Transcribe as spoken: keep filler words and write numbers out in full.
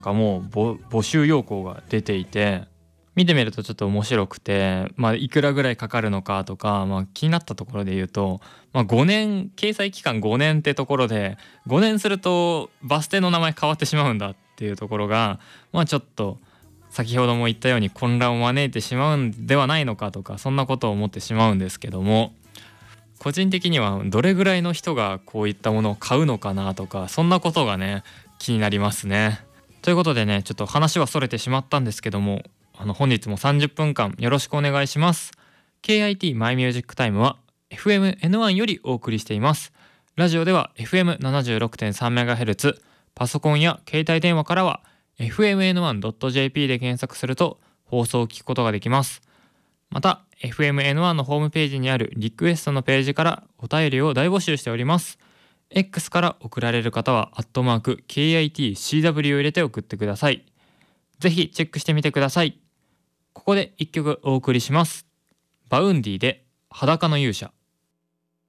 かもぼ募集要項が出ていて、見てみるとちょっと面白くて、まあいくらぐらいかかるのかとか、まあ、気になったところで言うと、まあ、ごねん掲載期間ごねんってところで、ごねんするとバス停の名前変わってしまうんだっていうところが、まあちょっと先ほども言ったように混乱を招いてしまうんではないのかとか、そんなことを思ってしまうんですけども、個人的にはどれぐらいの人がこういったものを買うのかなとか、そんなことがね気になりますね。ということでね、ちょっと話はそれてしまったんですけども、あの本日もさんじゅっぷんかんよろしくお願いします。 ケーアイティー マイミュージックタイムは エフエムエヌワン よりお送りしています。ラジオでは エフエムななじゅうろくてんさんメガヘルツ、 パソコンや携帯電話からは エフエムエヌワンドットジェーピー で検索すると放送を聞くことができます。また エフエムエヌワン のホームページにあるリクエストのページからお便りを大募集しております。 X から送られる方はアットマーク ケーアイティーシーダブリュー を入れて送ってください。ぜひチェックしてみてください。ここで一曲お送りします。バウンディで裸の勇者。